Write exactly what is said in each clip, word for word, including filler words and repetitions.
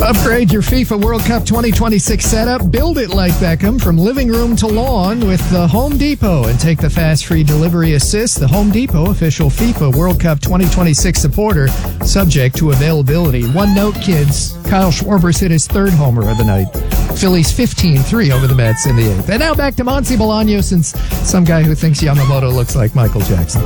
Upgrade your FIFA World Cup twenty twenty-six setup. Build it like Beckham from living room to lawn with the Home Depot and take the fast free delivery assist. The Home Depot, official FIFA World Cup twenty twenty-six supporter, subject to availability. One note, kids. Kyle Schwarber's hit his third homer of the night. Phillies fifteen three over the Mets in the eighth. And now back to Monty Bolaños and some guy who thinks Yamamoto looks like Michael Jackson.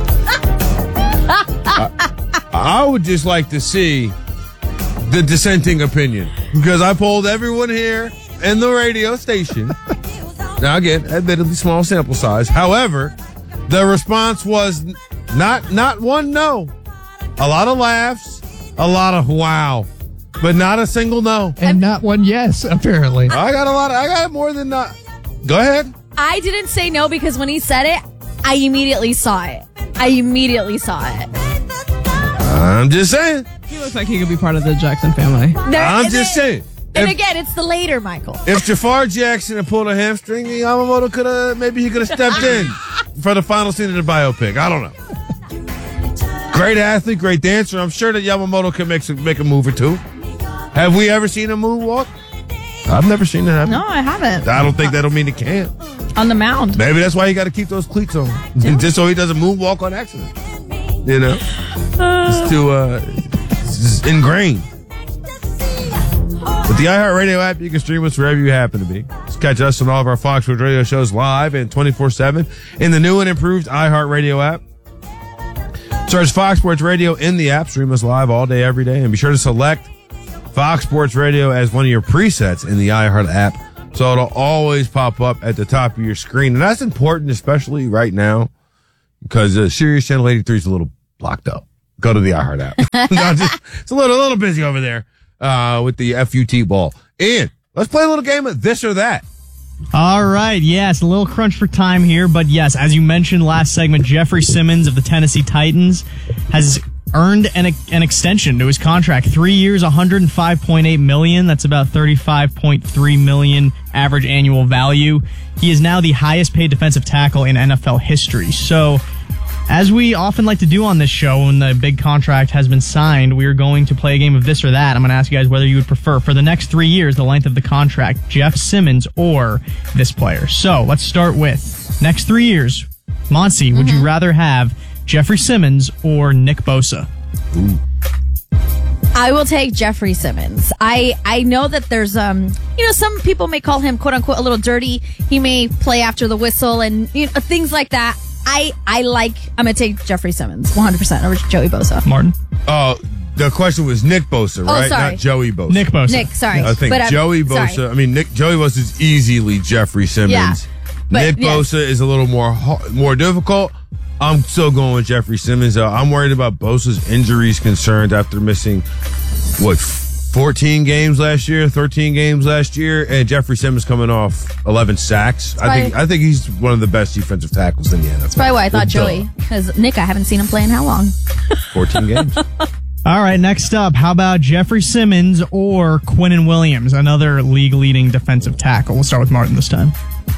I, I would just like to see the dissenting opinion, because I polled everyone here in the radio station. Now, again, admittedly small sample size. However, the response was not not one no. A lot of laughs, a lot of wow, but not a single no. And not one yes, apparently. I got a lot of, I got more than not. Go ahead. I didn't say no because when he said it, I immediately saw it. I immediately saw it. I'm just saying. He looks like he could be part of the Jackson family. There, I'm just it, saying. And If- again, it's the later Michael. If Jafar Jackson had pulled a hamstring, Yamamoto could have, maybe he could have stepped in for the final scene of the biopic. I don't know. Great athlete, great dancer. I'm sure that Yamamoto can make some, make a move or two. Have we ever seen a moonwalk? I've never seen it happen. No, I haven't. I don't think that'll mean it can't. On the mound. Maybe that's why you got to keep those cleats on, just so he doesn't moonwalk on accident. You know, it's too uh, it's ingrained. With the iHeartRadio app, you can stream us wherever you happen to be. Just catch us on all of our Fox Sports Radio shows live and twenty-four seven in the new and improved iHeartRadio app. Search Fox Sports Radio in the app. Stream us live all day, every day. And be sure to select Fox Sports Radio as one of your presets in the iHeart app, so it'll always pop up at the top of your screen. And that's important, especially right now, because uh, Sirius Channel eighty-three is a little blocked up. Go to the iHeart app. No, just, it's a little, a little busy over there uh, with the F U T ball. Ian, let's play a little game of this or that. All right, yes, a little crunch for time here, but yes, as you mentioned last segment, Jeffrey Simmons of the Tennessee Titans has earned an an extension to his contract. Three years, one hundred five point eight million dollars. That's about thirty-five point three million dollars average annual value. He is now the highest paid defensive tackle in N F L history. So, as we often like to do on this show, when the big contract has been signed, we are going to play a game of this or that. I'm going to ask you guys whether you would prefer, for the next three years, the length of the contract, Jeff Simmons or this player. So, let's start with next three years. Monty, would Mm-hmm. you rather have Jeffrey Simmons or Nick Bosa? Ooh. I will take Jeffrey Simmons. I, I know that there's, um, you know, some people may call him, quote unquote, a little dirty. He may play after the whistle and you know, things like that. I, I like, I'm going to take Jeffrey Simmons one hundred percent over Joey Bosa. Martin? Uh, the question was Nick Bosa, right? sorry. Not Joey Bosa. Nick Bosa. Nick, sorry. I think But I'm- Joey Bosa, sorry. I mean, Nick Joey Bosa is easily Jeffrey Simmons. Yeah, but, Nick yeah. Bosa is a little more ho- more difficult. I'm still going with Jeffrey Simmons. Uh, I'm worried about Bosa's injuries concerns after missing, what, fourteen games last year, thirteen games last year, and Jeffrey Simmons coming off eleven sacks. I think I think he's one of the best defensive tackles in the N F L. That's probably why I thought Well, Joey. Because Nick, I haven't seen him play in how long? fourteen games. All right, next up, how about Jeffrey Simmons or Quinnen Williams, another league-leading defensive tackle? We'll start with Martin this time.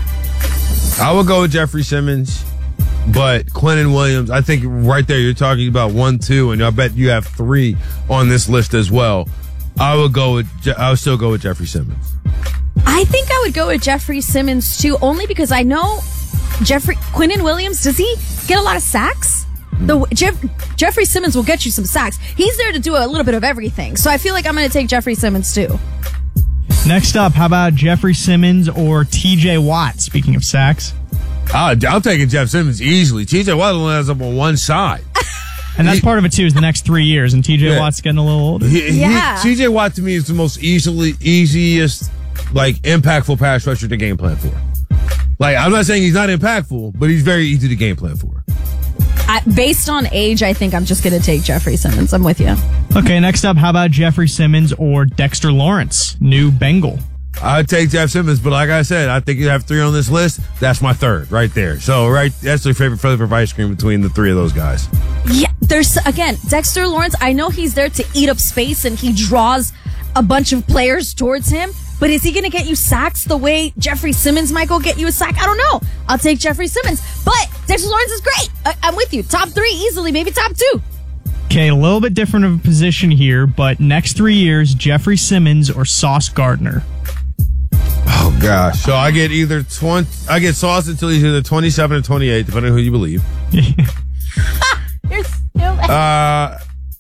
I would go with Jeffrey Simmons, but Quinnen Williams, I think right there you're talking about one, two, and I bet you have three on this list as well. I would go with, Je- I would still go with Jeffrey Simmons. I think I would go with Jeffrey Simmons too, only because I know Jeffrey Quinnen Williams. Does he get a lot of sacks? The Jeff, Jeffrey Simmons will get you some sacks. He's there to do a little bit of everything. So I feel like I'm going to take Jeffrey Simmons too. Next up, how about Jeffrey Simmons or T J Watt, speaking of sacks? Uh, I'm taking Jeff Simmons easily. T J Watt only has up on one side. And that's He- part of it, too, is the next three years, and T J Yeah. Watt's getting a little older. He, he- Yeah. T J Watt to me is the most easily, easiest, like, impactful pass rusher to game plan for. Like, I'm not saying he's not impactful, but he's very easy to game plan for. I, based on age, I think I'm just going to take Jeffrey Simmons. I'm with you. Okay, next up, how about Jeffrey Simmons or Dexter Lawrence, new Bengal? I'd take Jeff Simmons, but like I said, I think you have three on this list. That's my third right there. So, right, that's your favorite flavor of ice cream between the three of those guys. Yeah, there's, again, Dexter Lawrence, I know he's there to eat up space and he draws a bunch of players towards him, but is he going to get you sacks the way Jeffrey Simmons might go get you a sack? I don't know. I'll take Jeffrey Simmons, but Dexter Lawrence is great. I, I'm with you. Top three easily, maybe top two. Okay, a little bit different of a position here, but next three years, Jeffrey Simmons or Sauce Gardner. Oh gosh! So I get either twenty. I get Sauce until he's either twenty-seven or twenty-eight, depending on who you believe. You're stupid. Uh,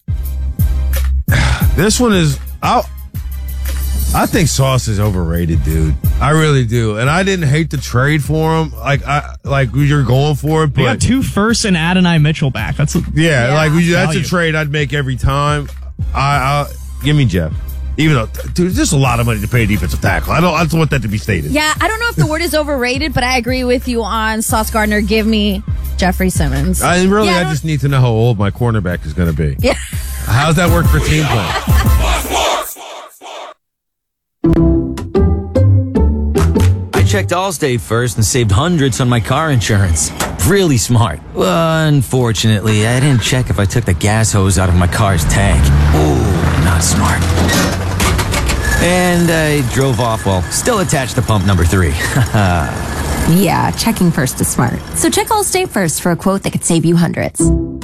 this one is. I I think Sauce is overrated, dude. I really do, and I didn't hate the trade for him. Like I like you're going for it, but They got two firsts and Adonai Mitchell back. That's a, yeah, Yeah. like we, that's Value. a trade I'd make every time. I, I give me Jeff. Even though, dude, there's a lot of money to pay a defensive tackle. I don't. I don't want that to be stated. Yeah, I don't know if the word is overrated, but I agree with you on Sauce Gardner. Give me Jeffrey Simmons. I really, Yeah, I I don't- just need to know how old my cornerback is going to be. Yeah. How's that work for team play? I checked Allstate first and saved hundreds on my car insurance. Really smart. Well, unfortunately, I didn't check if I took the gas hose out of my car's tank. Ooh, not smart. And I drove off while still attached to pump number three. Yeah, checking first is smart. So check Allstate first for a quote that could save you hundreds.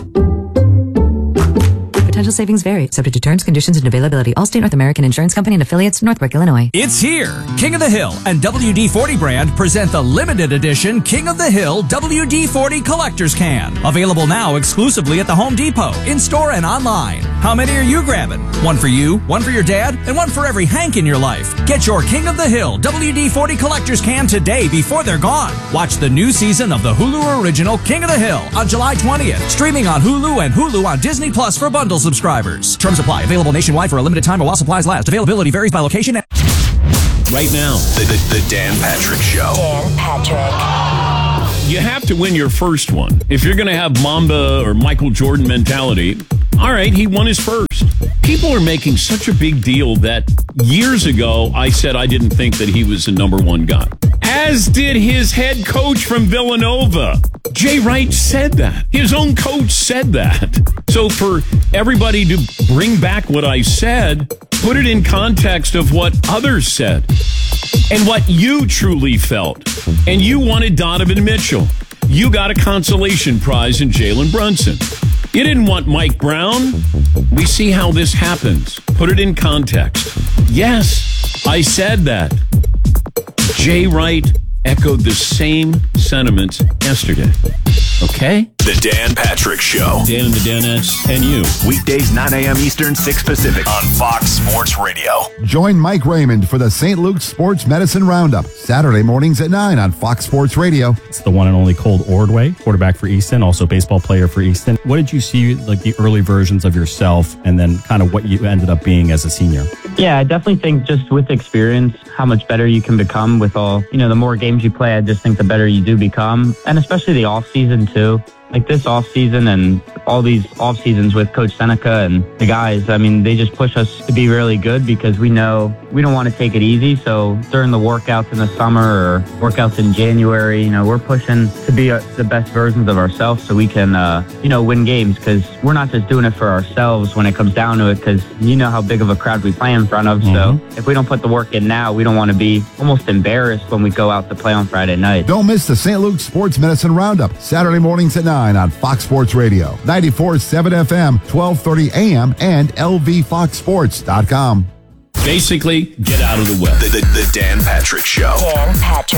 Potential savings vary, subject to terms, conditions, and availability. Allstate North American Insurance Company and affiliates, Northbrook, Illinois. It's here. King of the Hill and W D forty brand present the limited edition King of the Hill W D forty Collector's Can. Available now exclusively at the Home Depot, in-store and online. How many are you grabbing? One for you, one for your dad, and one for every Hank in your life. Get your King of the Hill W D forty Collector's Can today before they're gone. Watch the new season of the Hulu original King of the Hill on July twentieth. Streaming on Hulu and Hulu on Disney Plus for bundle subscribers. Terms apply. Available nationwide for a limited time or while supplies last. Availability varies by location. Right now, the, the, the Dan Patrick Show. Dan Patrick. You have to win your first one. If you're going to have Mamba or Michael Jordan mentality, all right, he won his first. People are making such a big deal that years ago I said I didn't think that he was the number one guy. As did his head coach from Villanova. Jay Wright said that. His own coach said that. So for everybody to bring back what I said, put it in context of what others said and what you truly felt. And you wanted Donovan Mitchell. You got a consolation prize in Jalen Brunson. You didn't want Mike Brown. We see how this happens. Put it in context. Yes, I said that. Jay Wright echoed the same sentiments yesterday. Okay? The Dan Patrick Show. Dan and the Danettes and you. Weekdays nine a.m. Eastern, six Pacific on Fox Sports Radio. Join Mike Raymond for the Saint Luke's Sports Medicine Roundup, Saturday mornings at nine on Fox Sports Radio. It's the one and only Colt Ordway, quarterback for Easton, also baseball player for Easton. What did you see, like the early versions of yourself, and then kind of what you ended up being as a senior? Yeah, I definitely think just with experience, how much better you can become with all, you know, the more games you play, I just think the better you do become. And especially the off season too. Like this off season and all these off seasons with Coach Seneca and the guys, I mean, they just push us to be really good because we know we don't want to take it easy. So during the workouts in the summer or workouts in January, you know, we're pushing to be uh, the best versions of ourselves so we can, uh, you know, win games because we're not just doing it for ourselves when it comes down to it because you know how big of a crowd we play in front of. Mm-hmm. So if we don't put the work in now, we don't want to be almost embarrassed when we go out to play on Friday night. Don't miss the Saint Luke's Sports Medicine Roundup, Saturday mornings at nine on Fox Sports Radio, ninety-four point seven F M, twelve thirty A M, and L V fox sports dot com. Basically, get out of the way. The, the, the Dan Patrick Show. Dan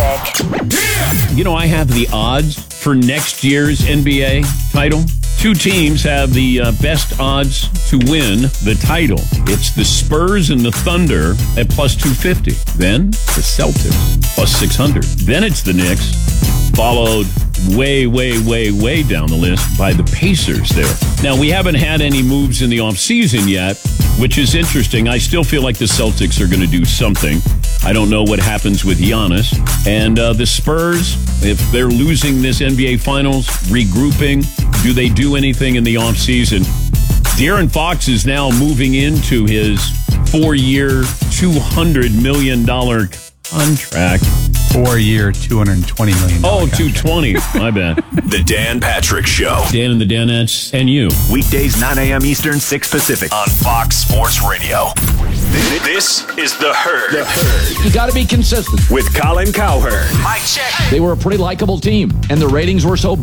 Patrick. You know, I have the odds for next year's N B A title. Two teams have the uh, best odds to win the title. It's the Spurs and the Thunder at plus two fifty. Then the Celtics, plus six hundred. Then it's the Knicks, followed way, way, way, way down the list by the Pacers there. Now, we haven't had any moves in the offseason yet, which is interesting. I still feel like the Celtics are going to do something. I don't know what happens with Giannis. And uh, the Spurs, if they're losing this N B A Finals, regrouping, do they do anything in the offseason? De'Aaron Fox is now moving into his four-year, two hundred million dollars contract. Four-year, two hundred twenty million dollars. Oh, two twenty. My bad. The Dan Patrick Show. Dan and the Danettes and you. Weekdays nine a.m. Eastern, six Pacific on Fox Sports Radio. This is The Herd. The Herd. You got to be consistent. With Colin Cowherd. Mic check. They were a pretty likable team, and the ratings were so big.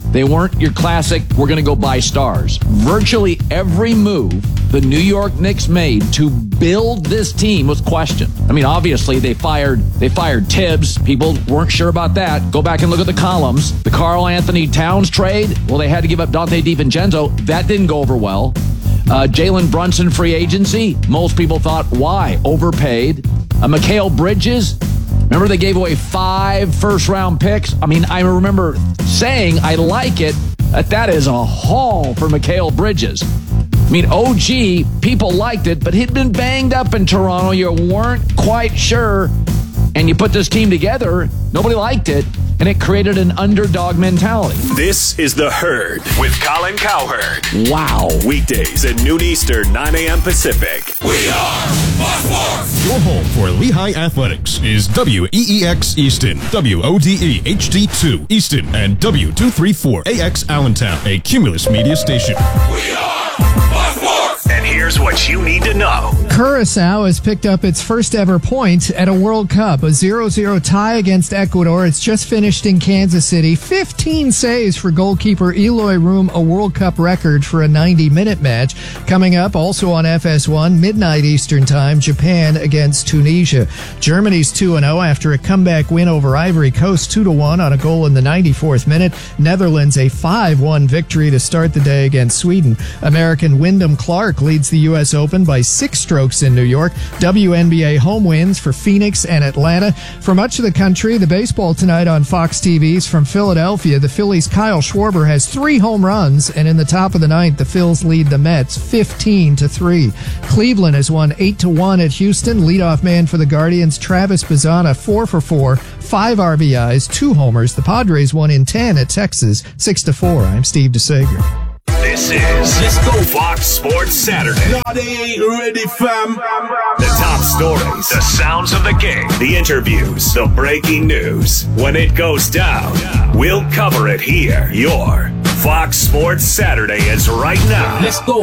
They weren't your classic, we're going to go buy stars. Virtually every move the New York Knicks made to build this team was questioned. I mean, obviously they fired they fired Tibbs. People weren't sure about that. Go back and look at the columns. The Karl Anthony Towns trade, well, they had to give up Dante DiVincenzo. That didn't go over well. Uh, Jalen Brunson free agency, most people thought, why? Overpaid. Uh, Mikal Bridges, remember they gave away five first-round picks? I mean, I remember saying I like it, that that is a haul for Mikal Bridges. I mean, O G, people liked it, but he'd been banged up in Toronto. You weren't quite sure. And you put this team together, nobody liked it, and it created an underdog mentality. This is The Herd with Colin Cowherd. Wow. Weekdays at noon Eastern, nine a.m. Pacific. We are Fox Sports. Your home for Lehigh Athletics is W E E X Easton, W O D E H D two Easton, and W two thirty-four A X Allentown, a Cumulus media station. We are Fox Sports. And here's what you need to know. Curacao has picked up its first ever point at a World Cup, a zero zero tie against Ecuador. It's just finished in Kansas City. fifteen saves for goalkeeper Eloy Room, a World Cup record for a ninety-minute match. Coming up also on F S one, midnight Eastern Time, Japan against Tunisia. Germany's two and oh after a comeback win over Ivory Coast, two to one on a goal in the ninety-fourth minute. Netherlands a five one victory to start the day against Sweden. American Wyndham Clark leads the U S Open by six strokes in New York. W N B A home wins for Phoenix and Atlanta. For much of the country, the baseball tonight on Fox T V's from Philadelphia. The Phillies' Kyle Schwarber has three home runs, and in the top of the ninth, the Phils lead the Mets fifteen to three. Cleveland has won eight to one at Houston. Leadoff man for the Guardians, Travis Bazzana, four for four, five R B Is, two homers. The Padres won in ten at Texas, six to four. I'm Steve DeSager. This is Let's Go Fox Sports Saturday. No, they ain't ready, fam. The top stories, the sounds of the game, the interviews, the breaking news. When it goes down, we'll cover it here. Your Fox Sports Saturday is right now. Let's go.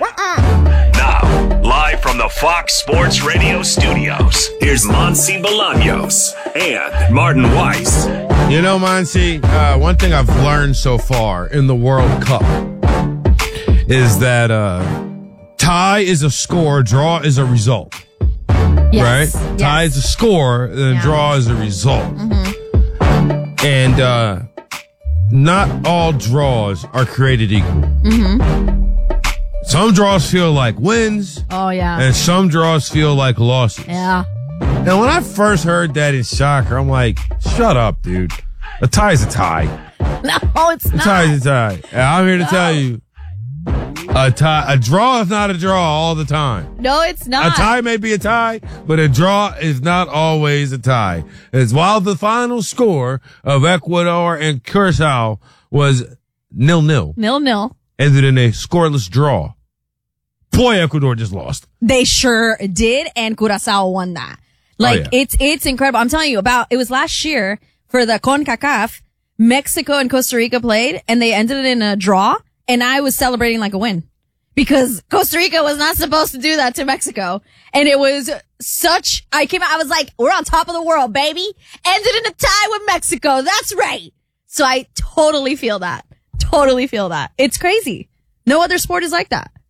Now, live from the Fox Sports Radio studios, here's Monsi Bolaños and Martin Weiss. You know, Monsi, uh, one thing I've learned so far in the World Cup is that uh, tie is a score, draw is a result. Yes. Right? Yes. Tie is a score, and Yeah. draw is a result. Mm-hmm. And uh, not all draws are created equal. Mm-hmm. Some draws feel like wins, Oh, yeah. and some draws feel like losses. Yeah. And when I first heard that in soccer, I'm like, shut up, dude. A tie is a tie. No, it's A not. tie is a tie. And I'm here to No. tell you, a tie, a draw is not a draw all the time. No, it's not. A tie may be a tie, but a draw is not always a tie. As while the final score of Ecuador and Curacao was nil-nil, Nil-nil. ended in a scoreless draw. Boy, Ecuador just lost. They sure did, and Curaçao won that. Like, Oh, yeah. it's it's incredible. I'm telling you about, it was last year for the CONCACAF, Mexico and Costa Rica played, and they ended it in a draw, and I was celebrating like a win. Because Costa Rica was not supposed to do that to Mexico. And it was such, I came out, I was like, we're on top of the world, baby. Ended in a tie with Mexico. That's right. So I totally feel that. Totally feel that. It's crazy. No other sport is like that.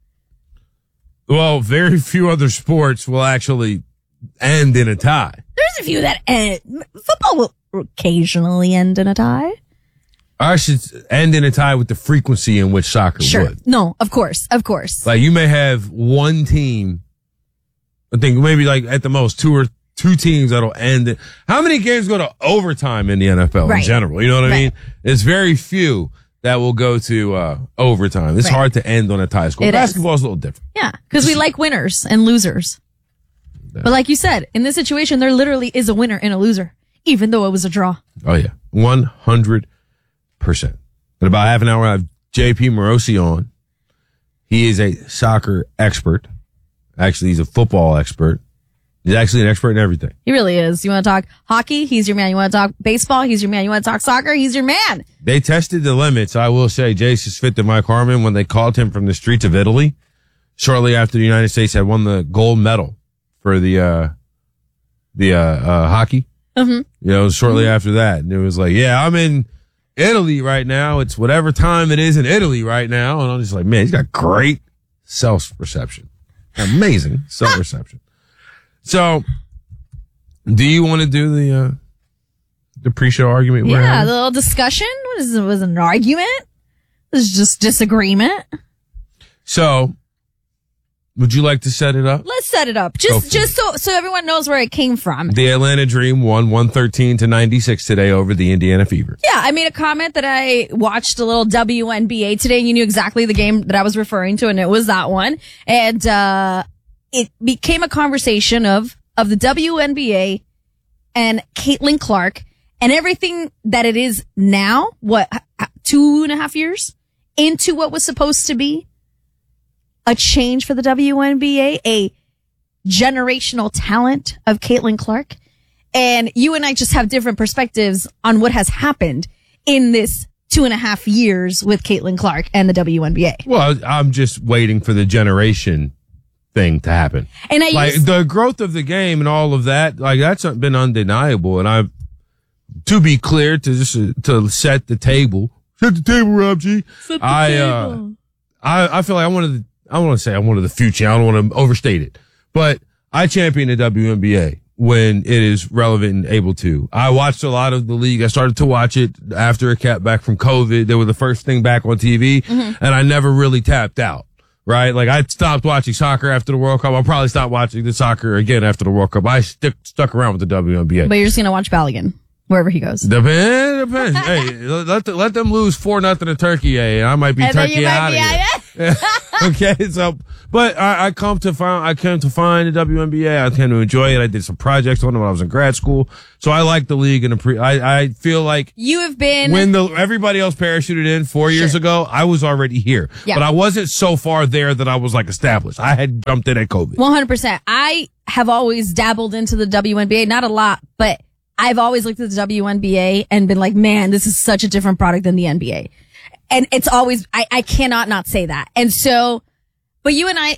Well, very few other sports will actually end in a tie. There's a few that end. Football will occasionally end in a tie. I should end in a tie with the frequency in which soccer Sure. would. No, of course. Of course. Like, you may have one team, I think maybe like at the most two or two teams that'll end it. How many games go to overtime in the N F L Right. in general? You know what I Right. mean? It's very few that will go to uh, overtime. It's Right. hard to end on a tie score. It is. Basketball's a little different. Yeah. Because we like winners and losers. But like you said, in this situation, there literally is a winner and a loser, even though it was a draw. Oh, yeah. one hundred percent. In about half an hour, I have J P Morosi on. He is a soccer expert. Actually, he's a football expert. He's actually an expert in everything. He really is. You want to talk hockey? He's your man. You want to talk baseball? He's your man. You want to talk soccer? He's your man. They tested the limits. I will say, Jace fit to Mike Harmon when they called him from the streets of Italy shortly after the United States had won the gold medal for the, uh, the, uh, uh, hockey. Mm-hmm. You know, shortly after that. And it was like, yeah, I'm in Italy right now. It's whatever time it is in Italy right now. And I'm just like, man, he's got great self-perception. Amazing self-perception. So, do you want to do the uh, the pre-show argument? we're Yeah, having? the little discussion. What is it? Was it an argument? It was just disagreement. So, would you like to set it up? Let's set it up. Just just so so everyone knows where it came from. The Atlanta Dream won one thirteen to ninety-six today over the Indiana Fever. Yeah, I made a comment that I watched a little W N B A today, and you knew exactly the game that I was referring to, and it was that one. And uh it became a conversation of of the W N B A and Caitlin Clark and everything that it is now, what, two and a half years into what was supposed to be a change for the W N B A, a generational talent of Caitlin Clark. And you and I just have different perspectives on what has happened in this two and a half years with Caitlin Clark and the W N B A. Well, I'm just waiting for the generation thing to happen. And I like used- the growth of the game and all of that, like that's been undeniable. And I've, to be clear, to just uh, to set the table, set the table, Rob G. Set the I, table. uh, I, I feel like I wanted the, I want to say I'm one of the future. I don't want to overstate it, but I champion the W N B A when it is relevant and able to. I watched a lot of the league. I started to watch it after it kept back from COVID. They were the first thing back on T V, Mm-hmm. and I never really tapped out. Right? Like I stopped watching soccer after the World Cup. I'll probably stop watching the soccer again after the World Cup. I stick, stuck around with the W N B A. But you're just going to watch Balogun wherever he goes. Depends, depends. Hey, let the, let them lose four nothing to Turkey, eh? I might be And then Turkey you might out be of here. Okay, so, but I, I come to find, I came to find the W N B A. I came to enjoy it. I did some projects on it when I was in grad school. So I like the league and the pre, I, I feel like You have been... when the, everybody else parachuted in four years Sure. ago, I was already here. Yeah. But I wasn't so far there that I was like established. I had jumped in at COVID. one hundred percent. I have always dabbled into the W N B A, not a lot, but I've always looked at the W N B A and been like, man, this is such a different product than the N B A. And it's always, I, I cannot not say that. And so, but you and I,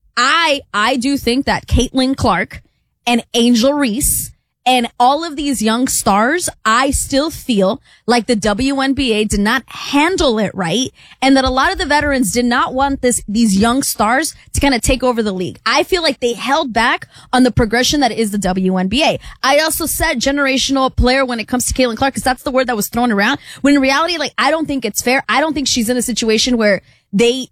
I, I do think that Caitlin Clark and Angel Reese and all of these young stars, I still feel like the W N B A did not handle it right, and that a lot of the veterans did not want this, these young stars to kind of take over the league. I feel like they held back on the progression that is the W N B A. I also said generational player when it comes to Caitlin Clark, because that's the word that was thrown around. When in reality, like, I don't think it's fair. I don't think she's in a situation where they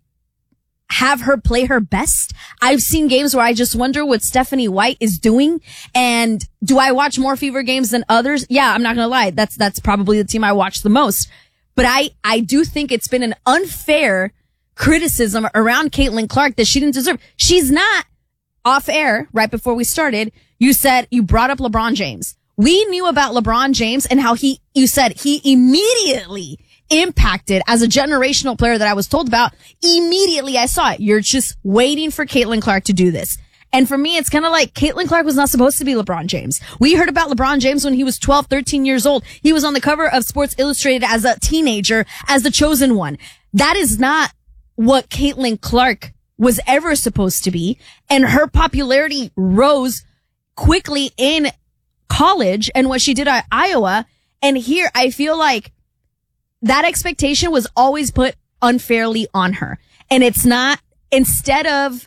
have her play her best. I've seen games where I just wonder what Stephanie White is doing. And do I watch more Fever games than others? Yeah, I'm not going to lie. That's, that's probably the team I watch the most. But I, I do think it's been an unfair criticism around Caitlin Clark that she didn't deserve. She's not off air right before we started. You said you brought up LeBron James. We knew about LeBron James and how he, you said he immediately impacted as a generational player that I was told about. Immediately I saw it. You're just waiting for Caitlin Clark to do this. And for me, it's kind of like Caitlin Clark was not supposed to be LeBron James. We heard about LeBron James when he was twelve, thirteen years old. He was on the cover of Sports Illustrated as a teenager, as the chosen one. That is not what Caitlin Clark was ever supposed to be. And her popularity rose quickly in college and what she did at Iowa. And here I feel like that expectation was always put unfairly on her. And it's not, instead of,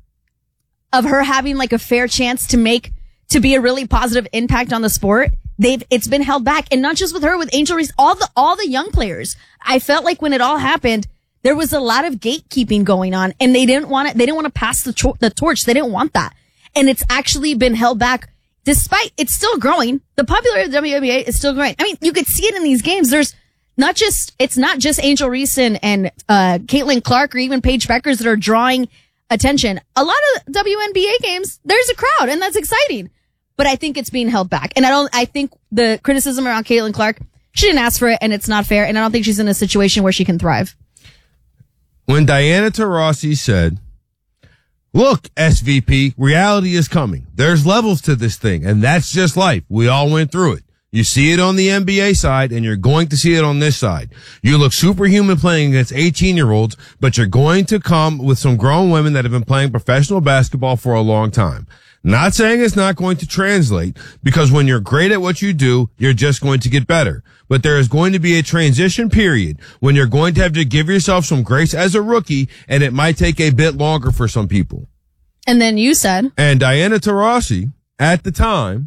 of her having like a fair chance to make, to be a really positive impact on the sport, they've, it's been held back. And not just with her, with Angel Reese, all the, all the young players. I felt like when it all happened, there was a lot of gatekeeping going on and they didn't want it. They didn't want to pass the, tor- the torch. They didn't want that. And it's actually been held back despite it's still growing. The popularity of the W N B A is still growing. I mean, you could see it in these games. There's not just, it's not just Angel Reese and, and uh, Caitlin Clark or even Paige Beckers that are drawing attention. A lot of W N B A games, there's a crowd and that's exciting. But I think it's being held back. And I don't, I think the criticism around Caitlin Clark, she didn't ask for it and it's not fair. And I don't think she's in a situation where she can thrive. When Diana Taurasi said, look, S V P, reality is coming. There's levels to this thing, and that's just life. We all went through it. You see it on the N B A side, and you're going to see it on this side. You look superhuman playing against eighteen-year-olds, but you're going to come with some grown women that have been playing professional basketball for a long time. Not saying it's not going to translate, because when you're great at what you do, you're just going to get better. But there is going to be a transition period when you're going to have to give yourself some grace as a rookie, and it might take a bit longer for some people. And then you said. And Diana Taurasi, at the time,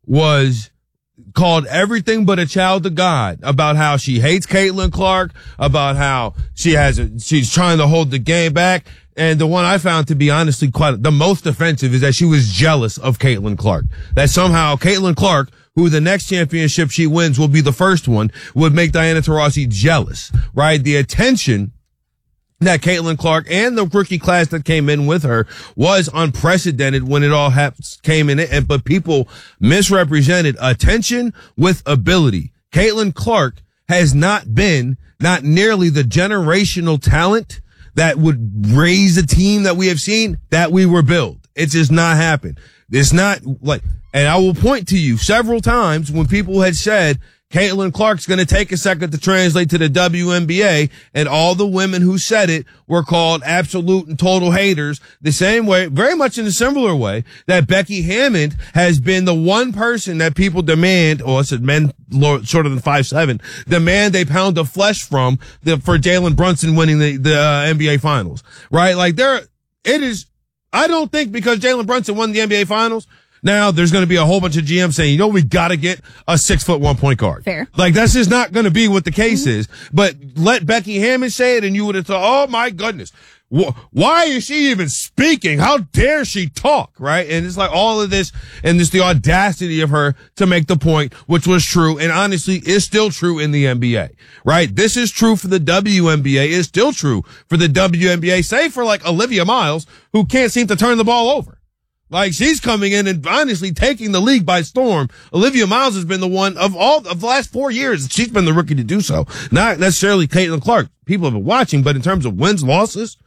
was called everything but a child of God, about how she hates Caitlin Clark, about how she has a, she's trying to hold the game back. And the one I found to be honestly quite the most offensive is that she was jealous of Caitlin Clark. That somehow Caitlin Clark, who the next championship she wins will be the first one, would make Diana Taurasi jealous, right? The attention that Caitlin Clark and the rookie class that came in with her was unprecedented when it all hap- came in. And, but people misrepresented attention with ability. Caitlin Clark has not been, not nearly the generational talent that would raise a team that we have seen that we were built. It's just not happened. It's not like, and I will point to you several times when people had said Caitlin Clark's going to take a second to translate to the W N B A, and all the women who said it were called absolute and total haters, the same way, very much in a similar way, that Becky Hammond has been the one person that people demand, or it's men shorter than five seven, demand they pound of flesh from the, for Jalen Brunson winning the, the uh, N B A Finals, right? Like there, it is, I don't think because Jalen Brunson won the N B A Finals, now there's going to be a whole bunch of G Ms saying, you know, we got to get a six foot one point guard. Fair. Like that's just not going to be what the case mm-hmm. is. But let Becky Hammond say it, and you would have thought, oh my goodness, wh- why is she even speaking? How dare she talk? Right? And it's like all of this, and it's the audacity of her to make the point, which was true, and honestly is still true in the N B A. Right? This is true for the W N B A. It's still true for the W N B A, save for like Olivia Miles, who can't seem to turn the ball over. Like, she's coming in and honestly taking the league by storm. Olivia Miles has been the one of all of the last four years. She's been the rookie to do so. Not necessarily Caitlin Clark. People have been watching, but in terms of wins, losses,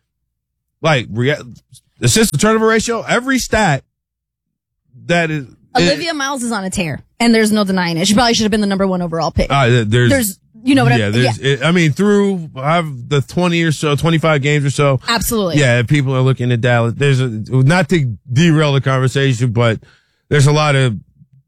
like rea- assist to turnover ratio, every stat that is. Olivia it, Miles is on a tear, and there's no denying it. She probably should have been the number one overall pick. Uh, there's, there's, you know what yeah, I mean? Yeah, it, I mean, through I have the twenty or so, twenty-five games or so. Absolutely. Yeah, people are looking at Dallas. There's a, not to derail the conversation, but there's a lot of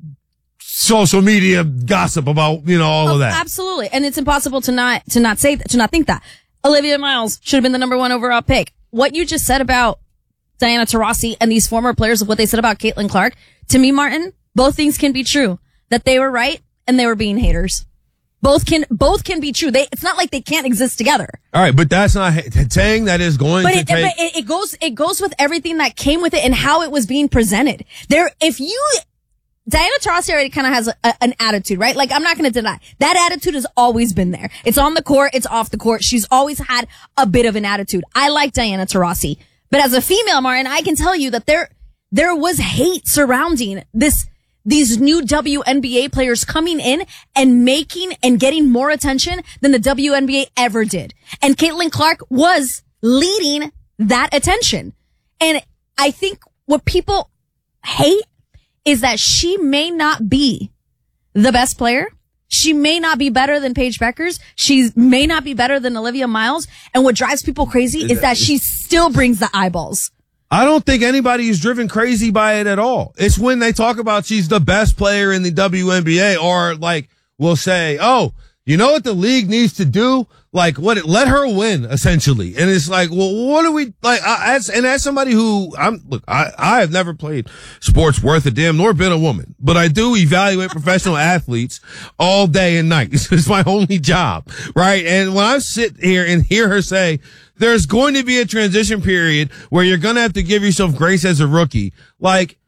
social media gossip about, you know, all oh, of that. Absolutely. And it's impossible to not, to not say, to not think that. Olivia Miles should have been the number one overall pick. What you just said about Diana Taurasi and these former players of what they said about Caitlin Clark, to me, Martin, both things can be true. That they were right and they were being haters. Both can, both can be true. They, it's not like they can't exist together. All right, but that's not saying that is going but to it, take. But it, it goes, it goes with everything that came with it and how it was being presented. There, if you, Diana Taurasi already kind of has a, a, an attitude, right? Like, I'm not going to deny that attitude has always been there. It's on the court, it's off the court. She's always had a bit of an attitude. I like Diana Taurasi, but as a female, Martin, I can tell you that there, there was hate surrounding this. These new W N B A players coming in and making and getting more attention than the W N B A ever did. And Caitlin Clark was leading that attention. And I think what people hate is that she may not be the best player. She may not be better than Paige Beckers. She may not be better than Olivia Miles. And what drives people crazy is that she still brings the eyeballs. I don't think anybody is driven crazy by it at all. It's when they talk about she's the best player in the W N B A, or like will say, oh, you know what the league needs to do? Like what it, let her win essentially. And it's like, well, what do we like? I, as, and as somebody who I'm, look, I, I have never played sports worth a damn nor been a woman, but I do evaluate professional athletes all day and night. It's my only job. Right. And when I sit here and hear her say, there's going to be a transition period where you're going to have to give yourself grace as a rookie. Like,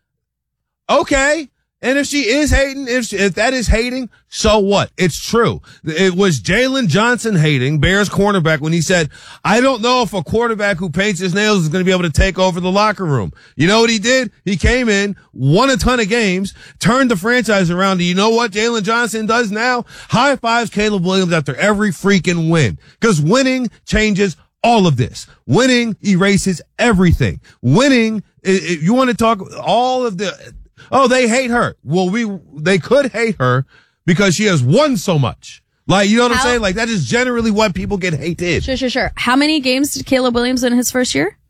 okay. And if she is hating, if she, if that is hating, so what? It's true. It was Jalen Johnson hating, Bears cornerback, when he said, I don't know if a quarterback who paints his nails is going to be able to take over the locker room. You know what he did? He came in, won a ton of games, turned the franchise around. Do you know what Jalen Johnson does now? High fives Caleb Williams after every freaking win. Because winning changes all of this. Winning erases everything. Winning, if you want to talk all of the, Oh, they hate her. Well, we they could hate her because she has won so much. Like, you know what How, I'm saying? Like, that is generally why people get hated. Sure, sure, sure. How many games did Caleb Williams win in his first year?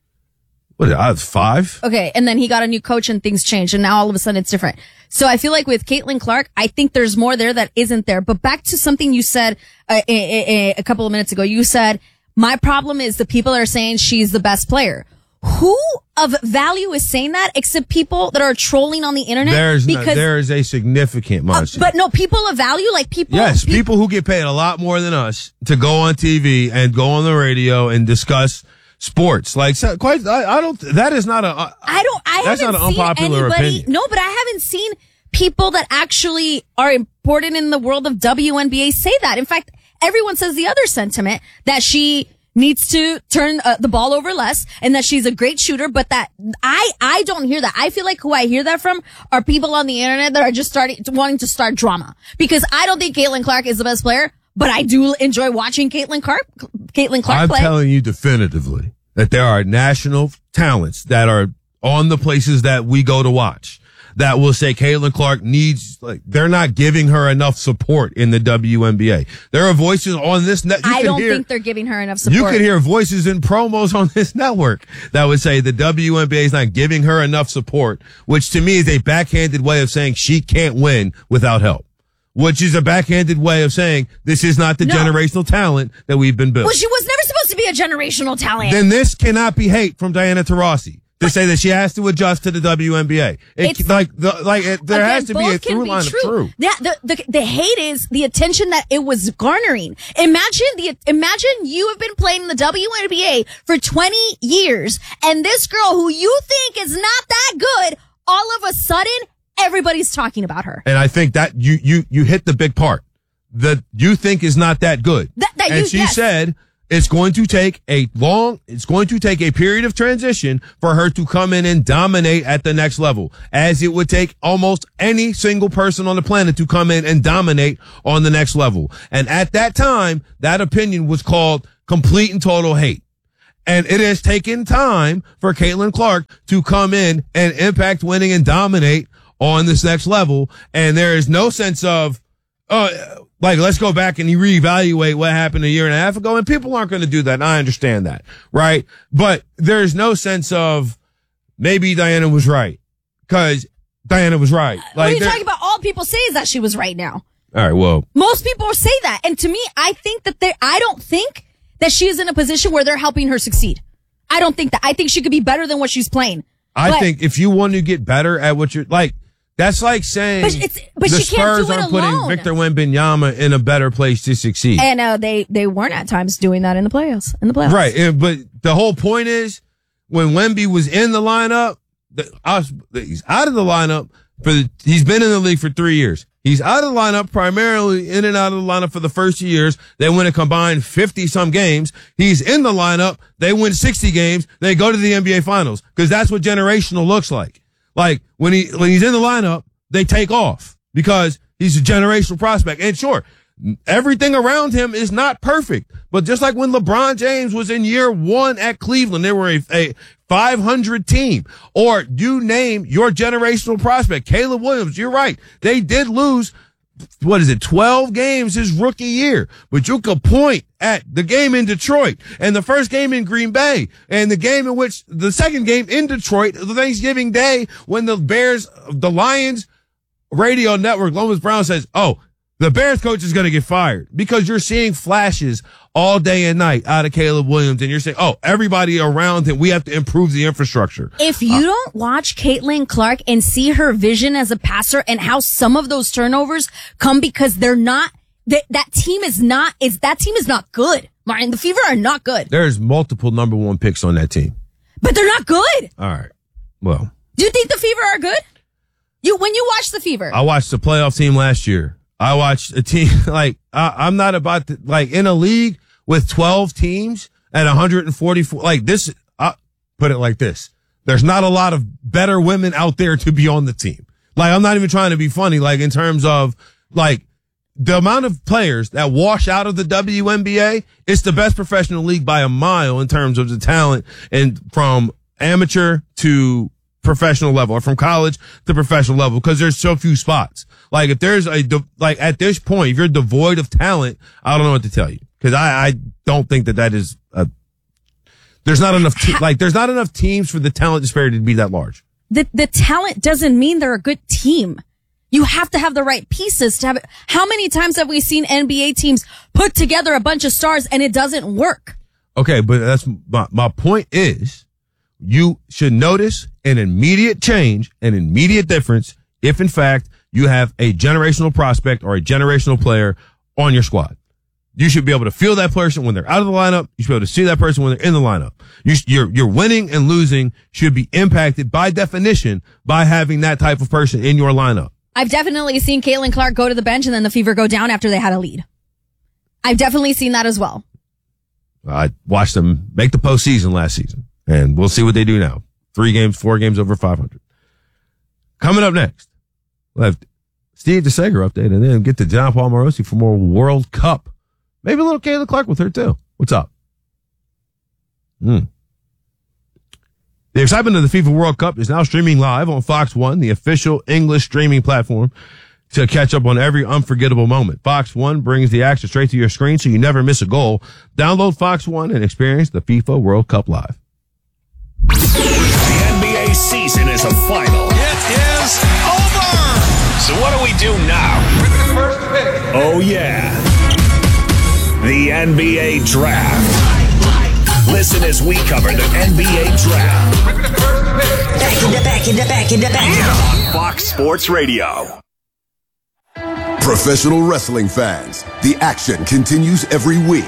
What, uh, five? Okay, and then he got a new coach and things changed, and now all of a sudden it's different. So I feel like with Caitlin Clark, I think there's more there that isn't there. But back to something you said uh, a, a, a couple of minutes ago. You said, my problem is the people are saying she's the best player. Who of value is saying that except people that are trolling on the internet? There's no, because, there is a significant margin. uh, but no, people of value, like people. Yes, pe- people who get paid a lot more than us to go on T V and go on the radio and discuss sports. Like, so, quite, I, I don't, that is not a, uh, I don't, I that's haven't not an seen unpopular anybody, opinion. no, but I haven't seen people that actually are important in the world of W N B A say that. In fact, everyone says the other sentiment that she needs to turn uh, the ball over less and that she's a great shooter, but that I, I don't hear that. I feel like who I hear that from are people on the internet that are just starting, wanting to start drama, because I don't think Caitlin Clark is the best player, but I do enjoy watching Caitlin Clark, Caitlin Clark I'm play. telling you definitively that there are national talents that are on the places that we go to watch that will say Caitlin Clark needs, like, they're not giving her enough support in the W N B A. There are voices on this net. I don't hear, think they're giving her enough support. You could hear voices in promos on this network that would say the W N B A is not giving her enough support, which to me is a backhanded way of saying she can't win without help. Which is a backhanded way of saying this is not the No. generational talent that we've been built. Well, she was never supposed to be a generational talent. Then this cannot be hate from Diana Taurasi to say that she has to adjust to the W N B A. It, It's- like, the, like it, there Again, has to be a both can through be line true. of truth. Yeah, the, the the hate is the attention that it was garnering. Imagine the imagine you have been playing in the W N B A for twenty years, and this girl who you think is not that good, all of a sudden everybody's talking about her. And I think that you you you hit the big part. That you think is not that good. That- that and you- she yes. said it's going to take a long, it's going to take a period of transition for her to come in and dominate at the next level, as it would take almost any single person on the planet to come in and dominate on the next level. And at that time, that opinion was called complete and total hate. And it has taken time for Caitlin Clark to come in and impact winning and dominate on this next level. And there is no sense of, uh, like, let's go back and reevaluate what happened a year and a half ago. And people aren't going to do that. And I understand that. Right. But there's no sense of maybe Diana was right, because Diana was right. what Like, are you there- talking about? All people say is that she was right now. all right. Well, Most people say that. And to me, I think that they I don't think that she is in a position where they're helping her succeed. I don't think that. I think she could be better than what she's playing. I But- think if you want to get better at what you're like, that's like saying But it's- but the she can't Spurs do it are putting alone. Victor Wembanyama in a better place to succeed. And uh, they they weren't at times doing that in the playoffs. In the playoffs, Right. and- But the whole point is when Wemby was in the lineup, the, I was, he's out of the lineup for the, he's been in the league for three years. He's out of the lineup, primarily in and out of the lineup for the first two years. They win a combined fifty some games. He's in the lineup. They win sixty games. They go to the N B A finals, because that's what generational looks like. Like when he, when he's in the lineup, they take off because he's a generational prospect. And sure, everything around him is not perfect, but just like when LeBron James was in year one at Cleveland, they were a, a five hundred team. Or you name your generational prospect, Caleb Williams. You're right. They did lose, what is it, twelve games his rookie year. But you could point at the game in Detroit and the first game in Green Bay and the game in which the second game in Detroit, the Thanksgiving Day, when the Bears, the Lions radio network, Lomas Brown says, oh, the Bears coach is going to get fired, because you're seeing flashes all day and night out of Caleb Williams. And you're saying, oh, everybody around him, we have to improve the infrastructure. If you Uh, don't watch Caitlin Clark and see her vision as a passer and how some of those turnovers come because they're not, that, that team is not, is that team is not good. Martin, the Fever are not good, There's multiple number one picks on that team. but they're not good. All right. Well, Do you think the Fever are good? You, when you watch the Fever, I watched the playoff team last year. I watched a team like I, I'm not about to, like in a league with twelve teams at one hundred forty-four. Like this, I put it like this. There's not a lot of better women out there to be on the team. Like, I'm not even trying to be funny. Like, in terms of like the amount of players that wash out of the W N B A, it's the best professional league by a mile in terms of the talent, and from amateur to professional level or from college to professional level because there's so few spots. Like if there's a, like at this point, if you're devoid of talent, I don't know what to tell you because I, I don't think that that is a, there's not enough, te- like there's not enough teams for the talent disparity to be that large. The, the talent doesn't mean they're a good team. You have to have the right pieces to have it. How many times have we seen N B A teams put together a bunch of stars and it doesn't work? Okay, but that's my, my point is you should notice an immediate change, an immediate difference if in fact you have a generational prospect or a generational player on your squad. You should be able to feel that person when they're out of the lineup. You should be able to see that person when they're in the lineup. You, your, your winning and losing should be impacted by definition by having that type of person in your lineup. I've definitely seen Caitlin Clark go to the bench and then the Fever go down after they had a lead. I've definitely seen that as well. I watched them make the postseason last season, and we'll see what they do now. Three games, four games over five hundred. Coming up next, we'll have Steve DeSager update and then get to John Paul Morosi for more World Cup. Maybe a little Caitlin Clark with her too. What's up? Hmm. The excitement of the FIFA World Cup is now streaming live on Fox One, the official English streaming platform, to catch up on every unforgettable moment. Fox One brings the action straight to your screen so you never miss a goal. Download Fox One and experience the FIFA World Cup live. The N B A season is a final. It is over. So what do we do now? With the first pick. Oh, yeah. The N B A Draft. Listen as we cover the N B A Draft. With the first pick. Back in the back in the back in the back. On Fox Sports Radio. Professional wrestling fans, the action continues every week.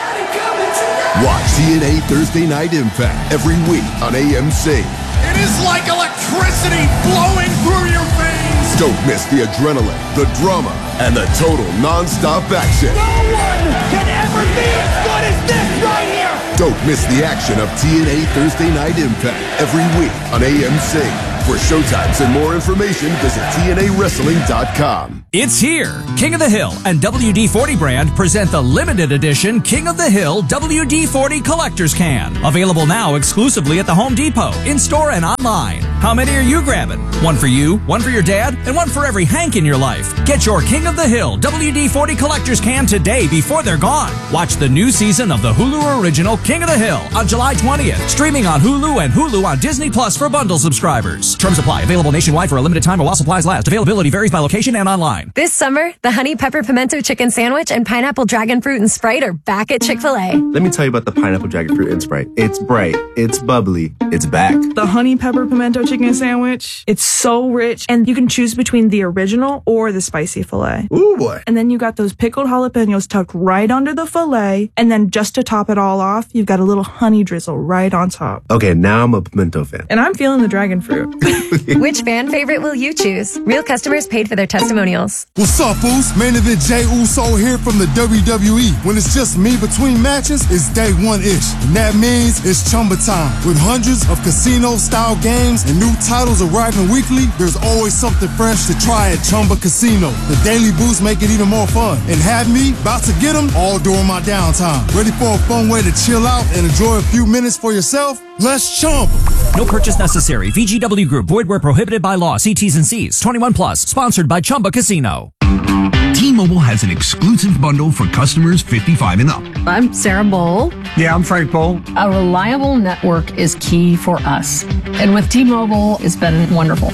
Watch T N A Thursday Night Impact every week on A M C. It is like electricity flowing through your veins. Don't miss the adrenaline, the drama, and the total non-stop action. No one can ever be as good as this right here. Don't miss the action of T N A Thursday Night Impact every week on A M C. For showtimes and more information, visit T N A wrestling dot com. It's here. King of the Hill and W D forty brand present the limited edition King of the Hill W D forty Collector's Can. Available now exclusively at the Home Depot, in-store and online. How many are you grabbing? One for you, one for your dad, and one for every Hank in your life. Get your King of the Hill W D forty Collector's Can today before they're gone. Watch the new season of the Hulu original King of the Hill on July twentieth. Streaming on Hulu and Hulu on Disney Plus for bundle subscribers. Terms apply. Available nationwide for a limited time while supplies last. Availability varies by location and online. This summer, the Honey Pepper Pimento Chicken Sandwich and Pineapple Dragon Fruit and Sprite are back at Chick-fil-A. Let me tell you about the Pineapple Dragon Fruit and Sprite. It's bright. It's bubbly. It's back. The Honey Pepper Pimento Chicken Sandwich, it's so rich, and you can choose between the original or the spicy filet. Ooh, boy. And then you got those pickled jalapenos tucked right under the filet, and then just to top it all off, you've got a little honey drizzle right on top. Okay, now I'm a pimento fan. And I'm feeling the dragon fruit. Which fan favorite will you choose? Real customers paid for their testimonials. What's up, Uso? Main event Jey Uso here from the W W E. When it's just me between matches, it's day one-ish. And that means it's Chumba time. With hundreds of casino-style games and new titles arriving weekly, there's always something fresh to try at Chumba Casino. The daily boosts make it even more fun. And have me about to get them all during my downtime. Ready for a fun way to chill out and enjoy a few minutes for yourself? Let's Chumba. No purchase necessary. V G W Group. Void where prohibited by law. See T's and C's. twenty-one plus. Sponsored by Chumba Casino. T-Mobile has an exclusive bundle for customers fifty-five and up. I'm Sarah Bowl. Yeah, I'm Frank Bowl. A reliable network is key for us. And with T-Mobile, it's been wonderful.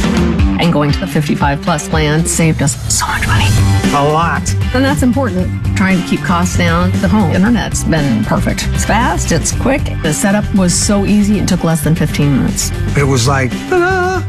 And going to the fifty-five plus plan saved us so much money. A lot. And that's important. Trying to keep costs down. The home internet's been perfect. It's fast, it's quick. The setup was so easy, it took less than fifteen minutes. It was like, ta-da!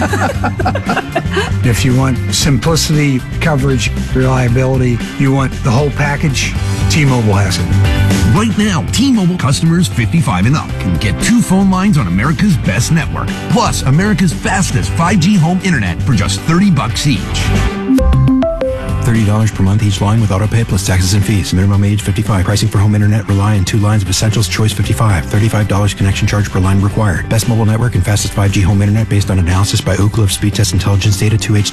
If you want simplicity, coverage, reliability, you want the whole package, T-Mobile has it. Right now, T-Mobile customers fifty-five and up can get two phone lines on America's best network, plus America's fastest five G home internet for just thirty bucks each. thirty dollars per month each line with autopay plus taxes and fees. Minimum age fifty-five. Pricing for home internet rely on two lines of Essentials Choice fifty-five. thirty-five dollars connection charge per line required. Best mobile network and fastest five G home internet based on analysis by Ookla of Speed Test Intelligence Data two H twenty twenty.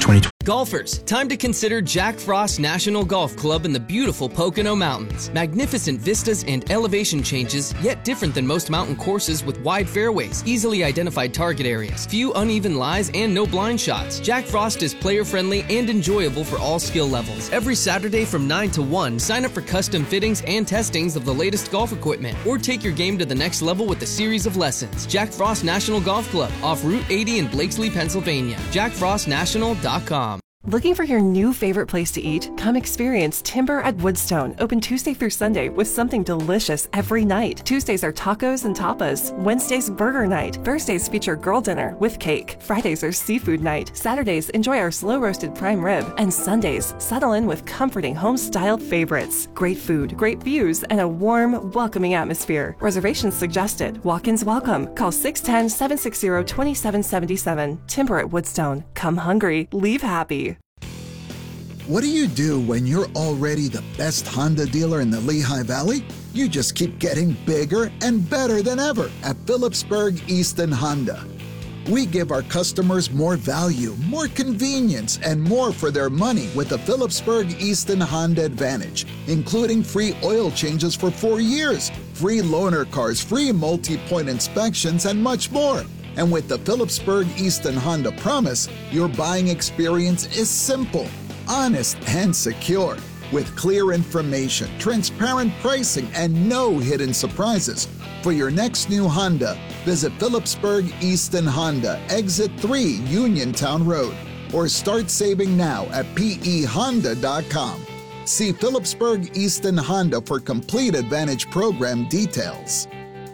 Golfers, time to consider Jack Frost National Golf Club in the beautiful Pocono Mountains. Magnificent vistas and elevation changes, yet different than most mountain courses with wide fairways, easily identified target areas, few uneven lies, and no blind shots. Jack Frost is player-friendly and enjoyable for all skill levels. Every Saturday from nine to one, sign up for custom fittings and testings of the latest golf equipment, or take your game to the next level with a series of lessons. Jack Frost National Golf Club, off Route eighty in Blakesley, Pennsylvania. jack frost national dot com. Looking for your new favorite place to eat? Come experience Timber at Woodstone, open Tuesday through Sunday with something delicious every night. Tuesdays are tacos and tapas. Wednesdays, burger night. Thursdays feature girl dinner with cake. Fridays are seafood night. Saturdays, enjoy our slow-roasted prime rib. And Sundays, settle in with comforting home-styled favorites. Great food, great views, and a warm, welcoming atmosphere. Reservations suggested. Walk-ins welcome. Call six one zero, seven six zero, two seven seven seven. Timber at Woodstone. Come hungry, leave happy. What do you do when you're already the best Honda dealer in the Lehigh Valley? You just keep getting bigger and better than ever at Phillipsburg Easton Honda. We give our customers more value, more convenience, and more for their money with the Phillipsburg Easton Honda Advantage, including free oil changes for four years, free loaner cars, free multi-point inspections, and much more. And with the Phillipsburg Easton Honda Promise, your buying experience is simple, honest, and secure, with clear information, transparent pricing, and no hidden surprises. For your next new Honda, visit Phillipsburg Easton Honda, Exit three, Uniontown Road, or start saving now at P E honda dot com. See Phillipsburg Easton Honda for complete Advantage program details.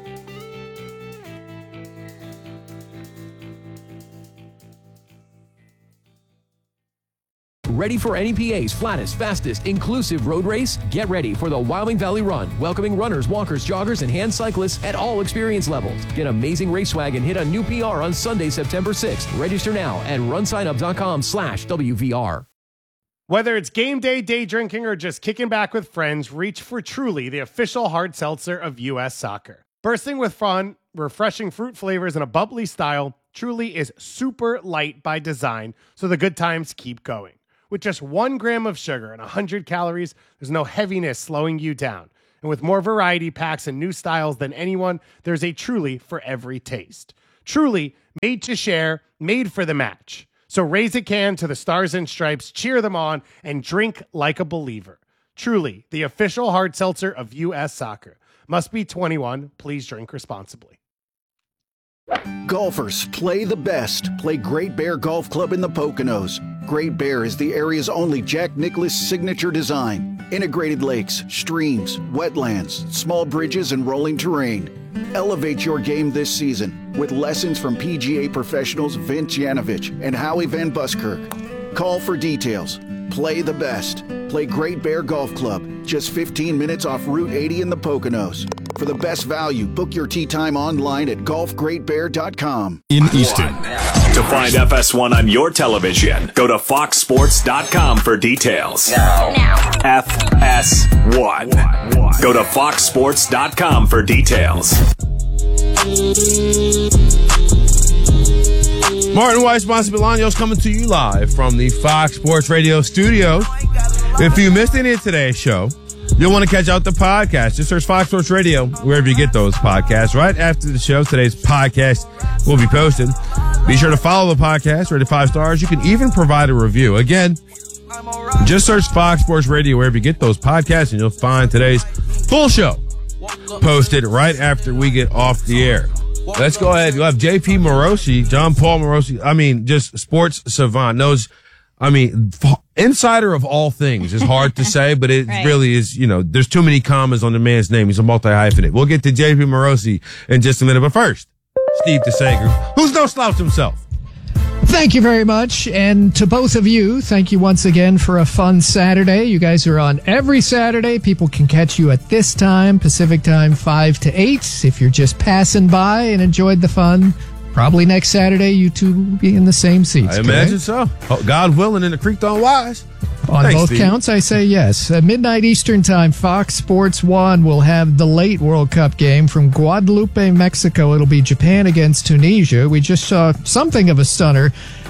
Ready for N E P A's flattest, fastest, inclusive road race? Get ready for the Wyoming Valley Run, welcoming runners, walkers, joggers, and hand cyclists at all experience levels. Get amazing race swag and hit a new P R on Sunday, September sixth. Register now at runsignup.com slash WVR. Whether it's game day, day drinking, or just kicking back with friends, reach for Truly, the official hard seltzer of U S Soccer. Bursting with fun, refreshing fruit flavors, and a bubbly style, Truly is super light by design, so the good times keep going. With just one gram of sugar and one hundred calories, there's no heaviness slowing you down. And with more variety packs and new styles than anyone, there's a Truly for every taste. Truly, made to share, made for the match. So raise a can to the Stars and Stripes, cheer them on, and drink like a believer. Truly, the official hard seltzer of U S Soccer. Must be twenty-one. Please drink responsibly. Golfers, play the best. Play Great Bear Golf Club in the Poconos. Great Bear is the area's only Jack Nicklaus signature design. Integrated lakes, streams, wetlands, small bridges, and rolling terrain. Elevate your game this season with lessons from P G A professionals Vince Yanovich and Howie Van Buskirk. Call for details. Play the best. Play Great Bear Golf Club, just fifteen minutes off Route eighty in the Poconos. For the best value, book your tee time online at golf great bear dot com. In Easton. To find F S one on your television, go to fox sports dot com for details. Now. now. F S one. Go to fox sports dot com for details. Martin Weiss, Monty Bolaños coming to you live from the Fox Sports Radio studios. If you missed any of today's show, you'll want to catch out the podcast. Just search Fox Sports Radio wherever you get those podcasts. Right after the show, today's podcast will be posted. Be sure to follow the podcast, rate it five stars. You can even provide a review. Again, just search Fox Sports Radio wherever you get those podcasts, and you'll find today's full show posted right after we get off the air. Let's go ahead. We'll have J P Morosi, John Paul Morosi. I mean, just sports savant. Knows, I mean, f- insider of all things is hard to say, but it right. really is, you know, there's too many commas on the man's name. He's a multi-hyphenate. We'll get to J P Morosi in just a minute. But first, Steve DeSager, who's no slouch himself. Thank you very much. And to both of you, thank you once again for a fun Saturday. You guys are on every Saturday. People can catch you at this time, Pacific time, five to eight. If you're just passing by and enjoyed the fun, probably next Saturday, you two will be in the same seats. I imagine so. Oh, God willing, and the creek don't wise. On Thanks, both Steve. counts, I say yes. At midnight Eastern time, Fox Sports one will have the late World Cup game from Guadalupe, Mexico. It'll be Japan against Tunisia. We just saw something of a stunner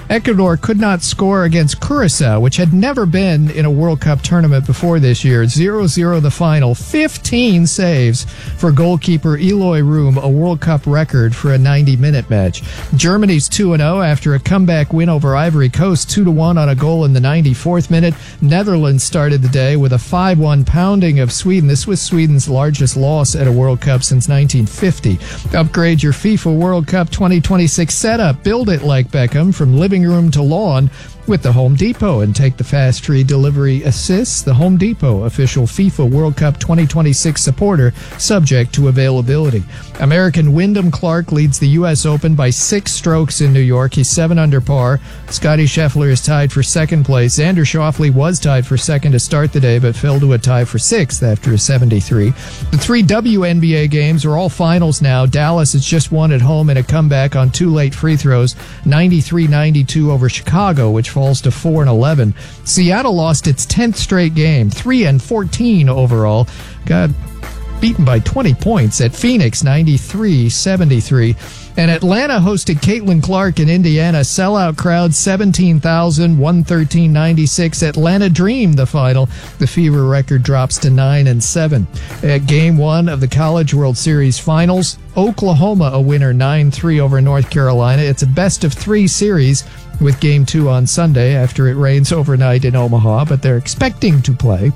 Ecuador could not score against Curacao, which had never been in a World Cup tournament before this year. zero zero the final. fifteen saves for goalkeeper Eloy Room, a World Cup record for a ninety-minute match. Germany's two and oh after a comeback win over Ivory Coast, two to one on a goal in the ninety-fourth minute. Netherlands started the day with a five one pounding of Sweden. This was Sweden's largest loss at a World Cup since nineteen fifty. Upgrade your FIFA World Cup twenty twenty-six setup. Build it like Beckham from living room to lawn with the Home Depot and take the fast free delivery assists. The Home Depot, official FIFA World Cup twenty twenty-six supporter, subject to availability. American Wyndham Clark leads the U S Open by six strokes in New York. He's seven under par. Scotty Scheffler is tied for second place. Xander Schauffele was tied for second to start the day, but fell to a tie for sixth after a seventy-three. The three W N B A games are all finals now. Dallas has just won at home in a comeback on two late free throws, ninety-three ninety-two over Chicago, which falls to four and eleven. Seattle lost its tenth straight game, three and fourteen overall. Got beaten by twenty points at Phoenix, ninety-three seventy-three. And Atlanta hosted Caitlin Clark in Indiana. Sellout crowd, seventeen thousand, one thirteen ninety-six. Atlanta Dream, the final. The Fever record drops to nine and seven. At game one of the College World Series Finals, Oklahoma a winner, nine three over North Carolina. It's a best of three series with game two on Sunday after it rains overnight in Omaha, but they're expecting to play.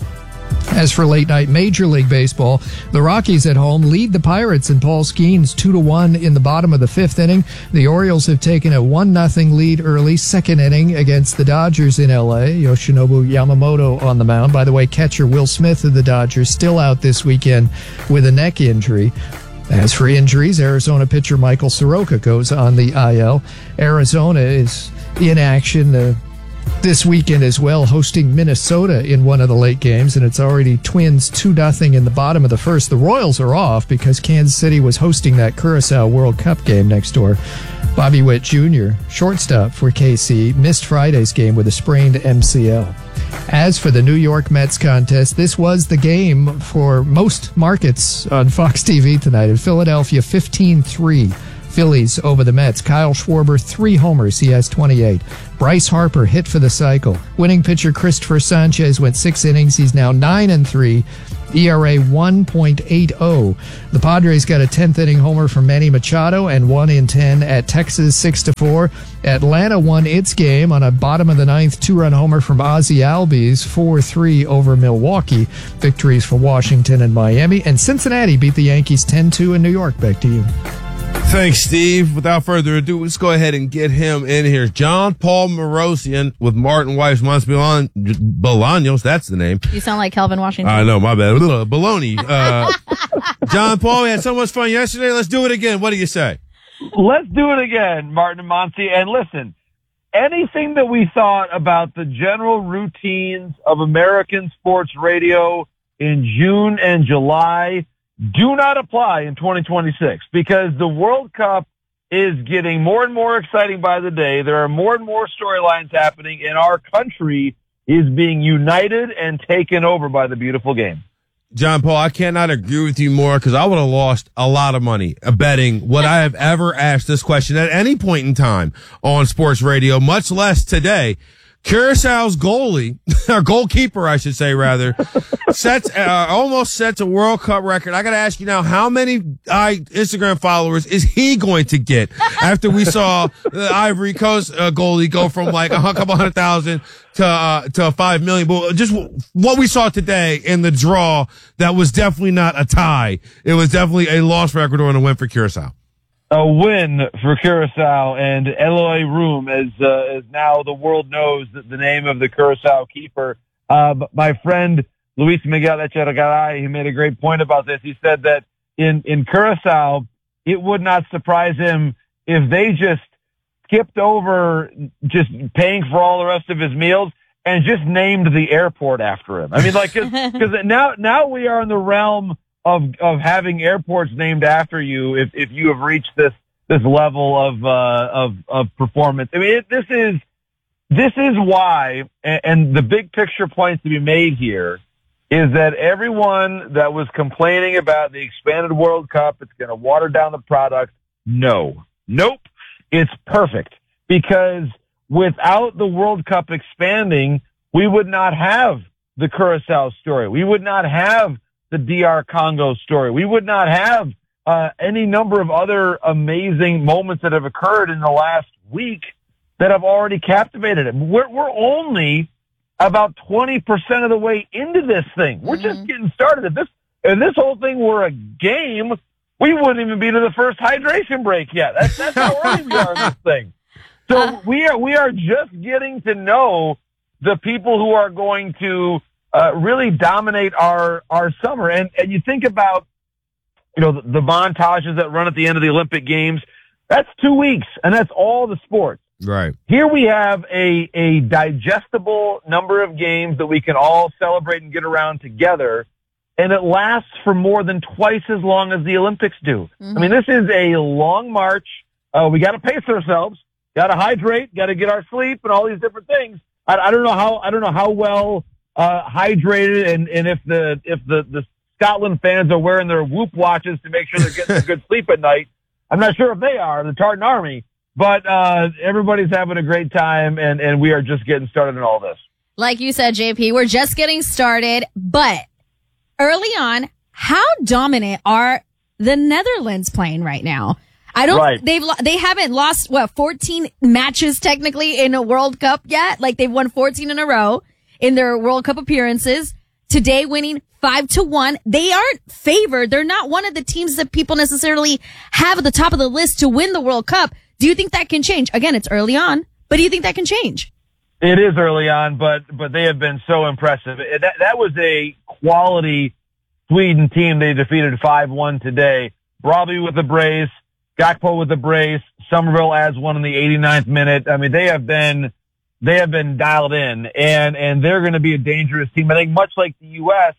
As for late night Major League Baseball, the Rockies at home lead the Pirates in Paul Skeens two to one in the bottom of the fifth inning. The Orioles have taken a one nothing lead early, second inning against the Dodgers in L A. Yoshinobu Yamamoto on the mound. By the way, catcher Will Smith of the Dodgers still out this weekend with a neck injury. As for injuries, Arizona pitcher Michael Soroka goes on the I L. Arizona is in action uh, this weekend as well, hosting Minnesota in one of the late games, and it's already Twins two nothing in the bottom of the first. The Royals are off because Kansas City was hosting that Curacao World Cup game next door. Bobby Witt Junior, shortstop for K C, missed Friday's game with a sprained M C L. As for the New York Mets contest, this was the game for most markets on Fox T V tonight. In Philadelphia, fifteen three. Phillies over the Mets. Kyle Schwarber, three homers. He has twenty-eight. Bryce Harper hit for the cycle. Winning pitcher Christopher Sanchez went six innings. He's now nine and three. E R A one point eight oh. The Padres got a tenth inning homer from Manny Machado and one in ten at Texas six to four. Atlanta won its game on a bottom of the ninth two-run homer from Ozzie Albies, four three over Milwaukee. Victories for Washington and Miami. And Cincinnati beat the Yankees ten two in New York. Back to you. Thanks, Steve. Without further ado, let's go ahead and get him in here. John Paul Morosian with Martin Weiss Bolaños. That's the name. You sound like Calvin Washington. I know, my bad. Baloney. Uh, John Paul, we had so much fun yesterday. Let's do it again. What do you say? Let's do it again, Martin and Monty. And listen, anything that we thought about the general routines of American sports radio in June and July do not apply in twenty twenty-six, because the World Cup is getting more and more exciting by the day. There are more and more storylines happening, and our country is being united and taken over by the beautiful game. John Paul, I cannot agree with you more, because I would have lost a lot of money betting what I have ever asked this question at any point in time on sports radio, much less today. Curaçao's goalie, or goalkeeper, I should say, rather, sets uh, almost sets a World Cup record. I got to ask you now, how many uh, Instagram followers is he going to get after we saw the Ivory Coast uh, goalie go from like a couple hundred thousand to uh, to five million? But just what we saw today in the draw, that was definitely not a tie. It was definitely a loss for Ecuador and a win for Curaçao. A win for Curaçao, and Eloy Room, as, uh, as now the world knows the, the name of the Curaçao keeper. Uh, my friend Luis Miguel Echegaray, he made a great point about this. He said that in, in Curaçao, it would not surprise him if they just skipped over just paying for all the rest of his meals and just named the airport after him. I mean, like, cause, cause now, now we are in the realm of of having airports named after you if if you have reached this this level of uh of of performance. I mean, it, this is this is why, and, and the big picture points to be made here is that everyone that was complaining about the expanded World Cup, it's going to water down the product. No, nope, it's perfect, because without the World Cup expanding, we would not have the Curacao story. We would not have the D R Congo story. We would not have uh, any number of other amazing moments that have occurred in the last week that have already captivated it. We're, we're only about twenty percent of the way into this thing. We're mm-hmm. just getting started. If this, if this whole thing were a game, we wouldn't even be to the first hydration break yet. That's, that's how early we are in this thing. So uh, we are, we are just getting to know the people who are going to uh, really dominate our, our summer. And, and you think about, you know, the, the montages that run at the end of the Olympic Games. That's two weeks, and that's all the sports. Right. Here we have a, a digestible number of games that we can all celebrate and get around together, and it lasts for more than twice as long as the Olympics do. Mm-hmm. I mean, this is a long march. Uh, we got to pace ourselves, got to hydrate, got to get our sleep, and all these different things. I, I don't know how I don't know how well uh, hydrated, and, and if the if the, the Scotland fans are wearing their Whoop watches to make sure they're getting a good sleep at night. I'm not sure if they are, the Tartan Army. But uh, everybody's having a great time, and, and we are just getting started in all this. Like you said, J P, we're just getting started. But early on, how dominant are the Netherlands playing right now? I don't. Right. They've they haven't lost what fourteen matches technically in a World Cup yet. Like they've won fourteen in a row in their World Cup appearances. Today, winning five to one. They aren't favored. They're not one of the teams that people necessarily have at the top of the list to win the World Cup. Do you think that can change? Again, it's early on, but do you think that can change? It is early on, but but they have been so impressive. That that was a quality Sweden team. They defeated five one today. Bravi with the brace, Gakpo with the brace, Somerville adds one in the eighty-ninth minute. I mean, they have been they have been dialed in, and and they're going to be a dangerous team. I think much like the U S,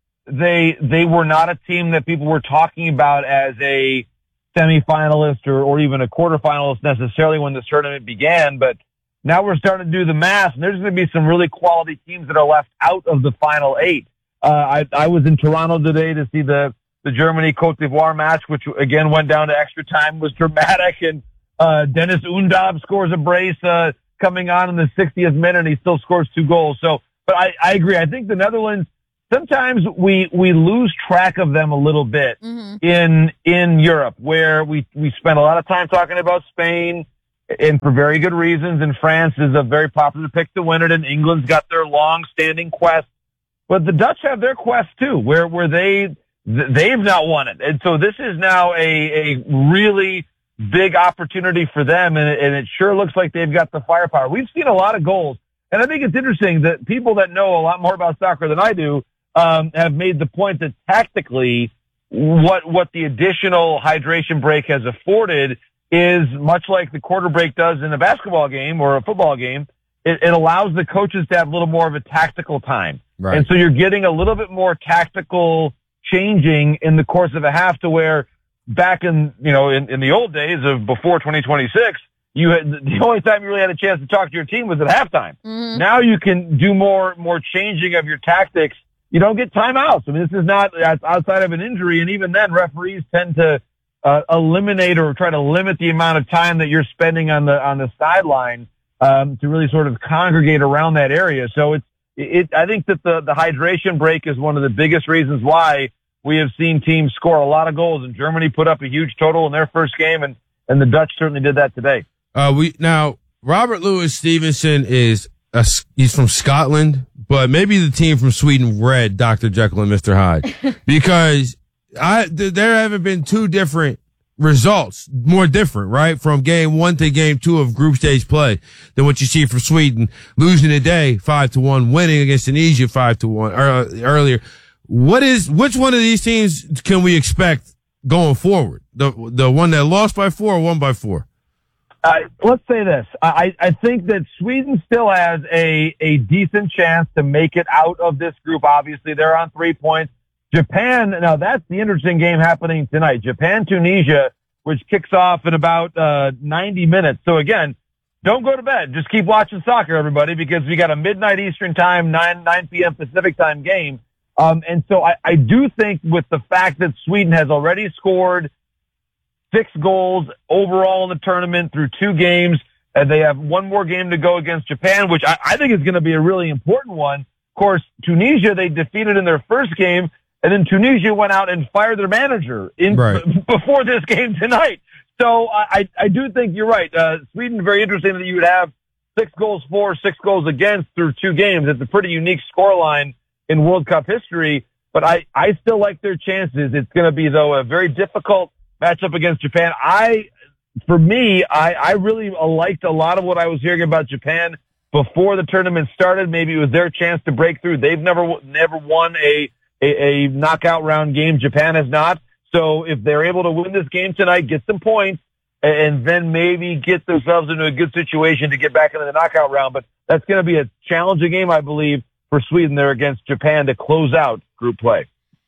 they they were not a team that people were talking about as a semifinalist or, or even a quarterfinalist necessarily when this tournament began, but now we're starting to do the math, and there's going to be some really quality teams that are left out of the final eight. Uh, I, I was in Toronto today to see the, the Germany-Cote d'Ivoire match, which again went down to extra time, was dramatic, and uh, Dennis Undab scores a brace uh, coming on in the sixtieth minute, and he still scores two goals. So, but I, I agree. I think the Netherlands, sometimes we, we lose track of them a little bit mm-hmm. in, in Europe, where we, we spend a lot of time talking about Spain, and for very good reasons. And France is a very popular pick to win it, and England's got their long-standing quest. But the Dutch have their quest too, where, where they, they've not won it. And so this is now a, a really big opportunity for them, and it, and it sure looks like they've got the firepower. We've seen a lot of goals, and I think it's interesting that people that know a lot more about soccer than I do Um, have made the point that tactically what what the additional hydration break has afforded is much like the quarter break does in a basketball game or a football game. It, it allows the coaches to have a little more of a tactical time. Right. And so you're getting a little bit more tactical changing in the course of a half, to where back in, you know, in, in the old days of before twenty twenty-six, you had, the only time you really had a chance to talk to your team was at halftime. Mm-hmm. Now you can do more more changing of your tactics. You don't get timeouts. I mean, this is not outside of an injury, and even then, referees tend to uh, eliminate or try to limit the amount of time that you're spending on the on the sideline um, to really sort of congregate around that area. So it's it. I think that the the hydration break is one of the biggest reasons why we have seen teams score a lot of goals. And Germany put up a huge total in their first game, and and the Dutch certainly did that today. Uh, we now Robert Louis Stevenson is a, he's from Scotland. But maybe the team from Sweden read Doctor Jekyll and Mister Hyde, because I th- there haven't been two different results, more different, right, from game one to game two of group stage play than what you see from Sweden losing today five to one, winning against Tunisia five to one uh, earlier. What is which one of these teams can we expect going forward? The the one that lost by four or won by four? Uh, let's say this. I, I think that Sweden still has a, a decent chance to make it out of this group. Obviously, they're on three points. Japan, now that's the interesting game happening tonight. Japan-Tunisia, which kicks off in about uh, ninety minutes. So again, don't go to bed. Just keep watching soccer, everybody, because we got a midnight Eastern time, nine p.m. Pacific time game. Um, and so I, I do think with the fact that Sweden has already scored six goals overall in the tournament through two games, and they have one more game to go against Japan, which I, I think is going to be a really important one. Of course, Tunisia they defeated in their first game, and then Tunisia went out and fired their manager in right. b- before this game tonight. So I, I do think you're right. Uh, Sweden, very interesting that you would have six goals for, six goals against through two games. It's a pretty unique scoreline in World Cup history, but I, I still like their chances. It's going to be, though, a very difficult matchup against Japan. I, for me, I, I really liked a lot of what I was hearing about Japan before the tournament started. Maybe it was their chance to break through. They've never, never won a, a, a knockout round game. Japan has not. So if they're able to win this game tonight, get some points, and then maybe get themselves into a good situation to get back into the knockout round. But that's going to be a challenging game, I believe, for Sweden there against Japan to close out group play.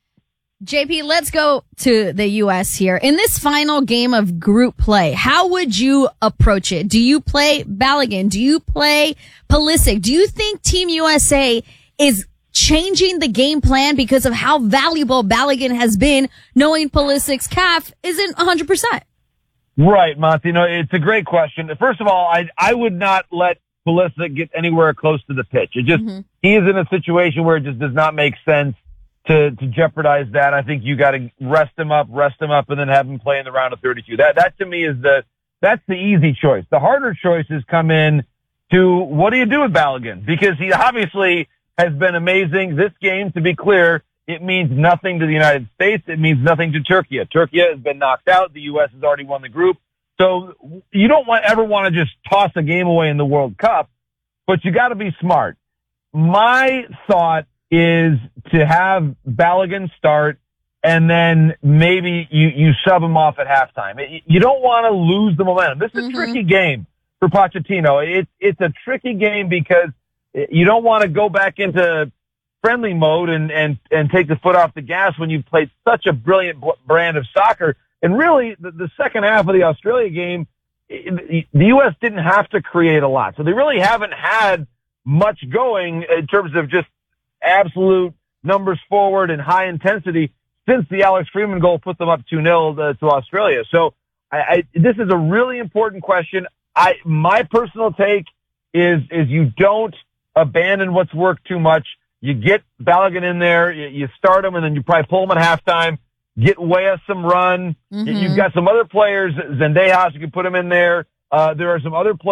J P, let's go to the U S here. In this final game of group play, how would you approach it? Do you play Balogun? Do you play Pulisic? Do you think Team U S A is changing the game plan because of how valuable Balogun has been, knowing Pulisic's calf isn't one hundred percent? Right, Monty. No, it's a great question. First of all, I I would not let Pulisic get anywhere close to the pitch. It just mm-hmm. he is in a situation where it just does not make sense to to jeopardize that. I think you got to rest him up, rest him up, and then have him play in the round of thirty-two. That that to me is the that's the easy choice. The harder choices come in to what do you do with Balogun, because he obviously has been amazing. This game, to be clear, it means nothing to the United States. It means nothing to Turkey. Turkey has been knocked out. The U S has already won the group. So you don't want, ever want to just toss a game away in the World Cup, but you got to be smart. My thought is to have Balogun start, and then maybe you, you sub him off at halftime. You don't want to lose the momentum. This is mm-hmm. a tricky game for Pochettino. It's, it's a tricky game because you don't want to go back into friendly mode and, and, and take the foot off the gas when you've played such a brilliant brand of soccer. And really, the, the second half of the Australia game, the U S didn't have to create a lot. So they really haven't had much going in terms of just absolute numbers forward and high intensity since the Alex Freeman goal put them up two nil to, to Australia. So I, I, this is a really important question. I, my personal take is, is you don't abandon what's worked too much. You get Balogun in there, you, you start him, and then you probably pull him at halftime. Get Weah some run. Mm-hmm. You've got some other players, Zendejas, you can put him in there. Uh, there are some other players.